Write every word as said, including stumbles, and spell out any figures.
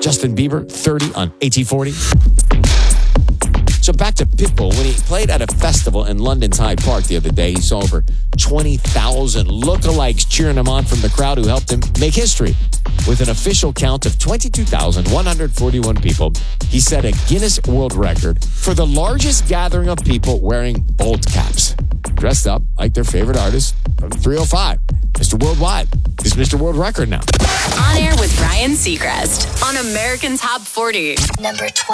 Justin Bieber, thirty on A T forty. So back to Pitbull. When he played at a festival in London's Hyde Park the other day, he saw over twenty thousand lookalikes cheering him on from the crowd who helped him make history. With an official count of twenty-two thousand one hundred forty-one people, he set a Guinness World Record for the largest gathering of people wearing Bolt caps, dressed up like their favorite artist from three oh five. Mister Worldwide is Mister World Record now. On air with Ryan Seacrest on American Top forty. Number twelve.